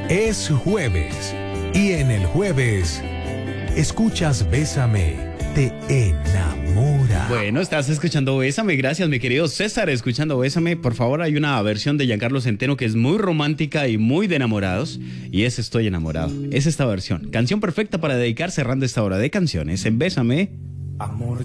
Es jueves y en el jueves escuchas Bésame, te enamora. Bueno, estás escuchando Bésame, gracias mi querido César, escuchando Bésame. Por favor, hay una versión de Giancarlo Centeno que es muy romántica y muy de enamorados, y es Estoy enamorado. Es esta versión, canción perfecta para dedicar cerrando esta hora de canciones en Bésame. Amor,